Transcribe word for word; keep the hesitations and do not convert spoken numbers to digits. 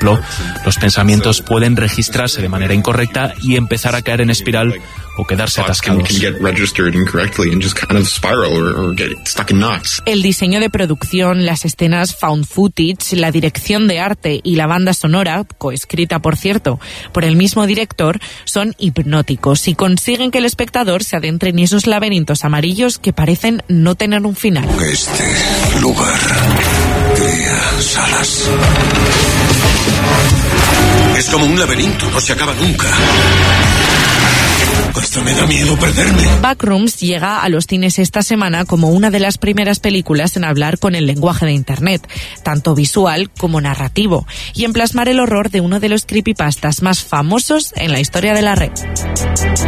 ejemplo, los pensamientos pueden registrarse de manera incorrecta y empezar a caer en espiral o quedarse atascados. El diseño de producción, las escenas found footage, la dirección de arte y la banda sonora, coescrita por cierto por el mismo director, son hipnóticos y consiguen que el espectador se adentre en esos laberintos amarillos que parecen no tener un final. Este lugar crea salas. Es como un laberinto, no se acaba nunca. Hasta me da miedo perderme. Backrooms llega a los cines esta semana como una de las primeras películas en hablar con el lenguaje de Internet, tanto visual como narrativo, y en plasmar el horror de uno de los creepypastas más famosos en la historia de la red.